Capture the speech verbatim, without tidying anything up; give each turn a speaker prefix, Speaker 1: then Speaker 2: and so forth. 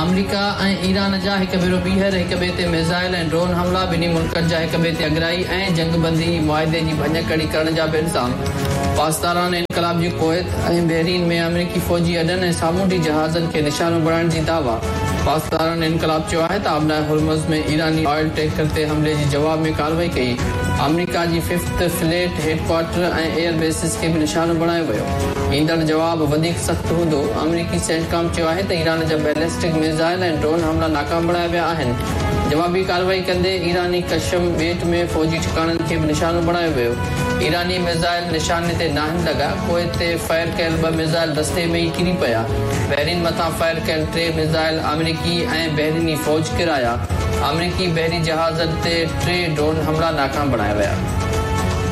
Speaker 1: America ऐं Iran जा हिक भेरो ॿीहर हिक ॿिए ते मिसाइल ऐं ड्रोन हमला ॿिन्ही मुल्कनि जा हिक ॿिए ते अगराई ऐं जंगबंदी मुआहिदे जी भञकड़ी करण जा बि इल्ज़ाम। पाकिस्तान इनकलाब जी कुवैत ऐं बहरीन में अमरीकी फौजी अॾनि ऐं सामूंडी जहाज़नि खे निशानो बणाइण जी दावा। पाकिस्तान इनकलाब चयो आहे त आबनाए हुर्मुज़ में ईरानी ऑयल टैंकर ते हमले जे जवाब में कार्रवाई कई। अमरीका जी फिफ्थ फ्लीट हेडक्वार्टर ऐं एयर बेसिस खे बि निशानो बणायो वियो। ईंदड़ जवाब वधीक सख़्त हूंदो। अमरीकी सेंटकॉम चयो आहे त ईरान जा बैलिस्टिक मिसाइल ऐं ड्रोन हमला नाकाम बणाया विया आहिनि। जवाबी कार्रवाई कंदे ईरानी कशम ॿेट में फौजी ठिकाणनि खे बि निशानो बणायो वियो। ईरानी मिसाइल निशाने ते नाहिनि लॻा। कुवैत ते फायर कयल ॿ मिसाइल रस्ते में ई किरी पिया। बहरीन मथां फायर कयल टे मिसाइल अमरीकी ऐं बहरीनी फौज किराया। अमरीकी बहरी जहाज़नि ते टे ड्रोन हमला नाकाम बणाया विया।